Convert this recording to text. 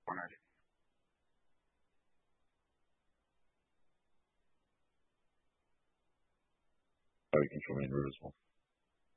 Alright. Oh, you can show me in route as well.